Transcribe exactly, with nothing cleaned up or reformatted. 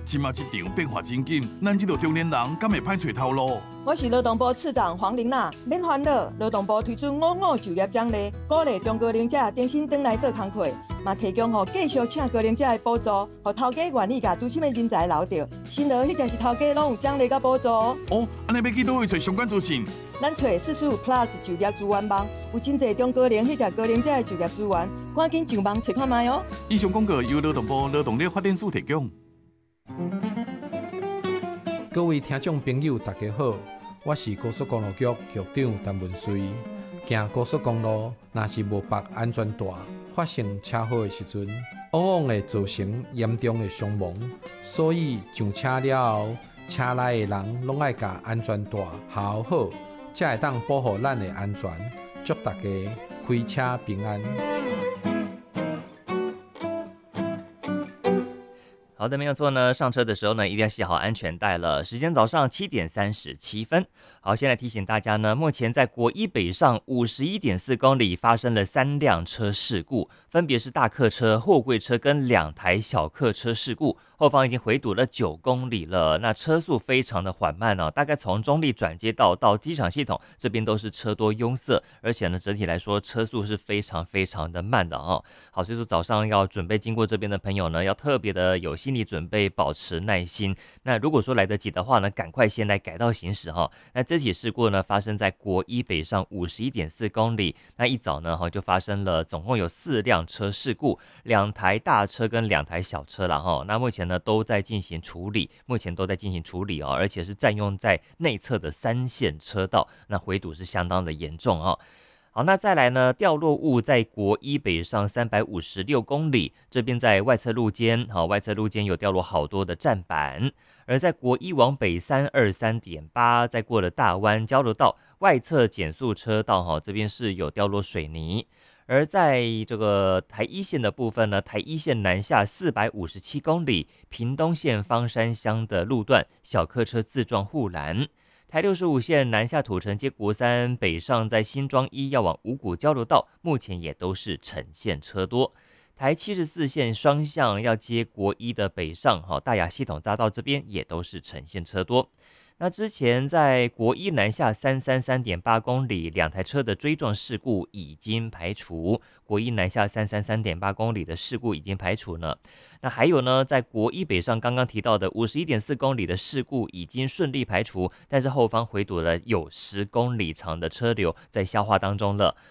即马职场变化真紧，咱这个中年人敢会歹找头路？ 我是劳动部次长黄玲娜，免烦恼，劳动部推出五五就业奖励，鼓励中高龄者重新回来做工课，嘛提供予继续请高龄者的补助，予头家愿意甲资深的人才留着。新劳迄才是头家拢有奖励甲补助。 哦，安尼要去倒位找相关资讯？ 咱找四十五 Plus 就业资源网，有真侪中高龄迄只高龄者的就业资源，赶紧上网找看卖哦。 以上广告由劳动部劳动力发展署提供。 各位听众朋友，大家好，我是高速公路局局长陈文水。行高速公路，若是无绑安全带，发生车祸的时阵，往往会造成严重的伤亡。所以上车了后，车内的人拢爱甲安全带系好，才会当保护咱的安全。祝大家开车平安。 好的，没有错呢。上车的时候呢，一定要系好安全带了。时间早上七点三十七分。好，先来提醒大家呢，目前在国一北上五十一点四公里发生了三辆车事故，分别是大客车、货柜车跟两台小客车事故。后方已经回堵了九公里了，那车速非常的缓慢哦，大概从中立转接道到机场系统这边都是车多拥塞，而且呢整体来说车速是非常非常的慢的哦。好，所以说早上要准备经过这边的朋友呢，要特别的有心理准备，保持耐心。那如果说来得及的话呢，赶快先来改道行驶哈、哦。那这起事故呢发生在国一北上五十一点四公里，那一早呢哈就发生了总共有四辆车事故，两台大车跟两台小车了哈。那目前呢都在进行处理，目前都在进行处理哦，而且是占用在内侧的三线车道，那回堵是相当的严重哦。好，那再来呢，掉落物在国一北上三百五十六公里，这边在外侧路肩，好，外侧路肩有掉落好多的站板，而在国一往北三二三点八，在过了大湾交流道外侧减速车道，哈，这边是有掉落水泥。而在这个台一线的部分呢，台一线南下四百五十七公里，屏东县方山乡的路段小客车自撞护栏。台六十五线南下土城接国三北上，在新庄一要往五股交流道，目前也都是呈现车多。台七十四线双向要接国一的北上，好，大雅系统匝道这边也都是呈现车多。那之前在国一南下三三三点八公里，两台车的追撞事故已经排除，国一南下三三三点八公里的事故已经排除了。那还有呢，在国一北上刚刚提到的五十一点四公里的事故已经顺利排除，但是后方回堵了有十公里长的车流在消化当中了。